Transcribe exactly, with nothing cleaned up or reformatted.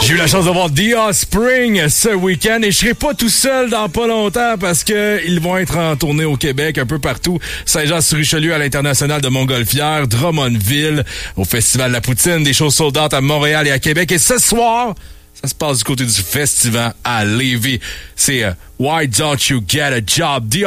J'ai eu la chance de voir The Offspring ce week-end et je serai pas tout seul dans pas longtemps parce que ils vont être en tournée au Québec, un peu partout. Saint-Jean-sur-Richelieu à l'International de Montgolfière, Drummondville, au Festival La Poutine, des shows sold out à Montréal et à Québec. Et ce soir, ça se passe du côté du festival à Lévis. C'est uh, Why Don't You Get a Job? The